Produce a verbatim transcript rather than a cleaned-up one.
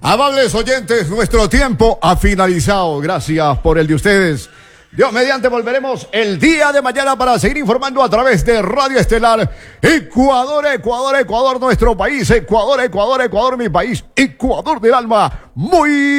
Amables oyentes, nuestro tiempo ha finalizado. Gracias por el de ustedes. Dios mediante, volveremos el día de mañana para seguir informando a través de Radio Estelar. Ecuador, Ecuador, Ecuador, nuestro país. Ecuador, Ecuador, Ecuador, mi país. Ecuador del alma. Muy